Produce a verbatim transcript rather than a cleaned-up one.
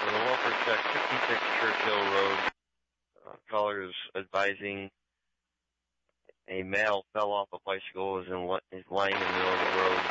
On the welfare check, fifty-six Churchill Road. Uh, caller is advising a male fell off a bicycle, is, in, is lying in the middle of the road.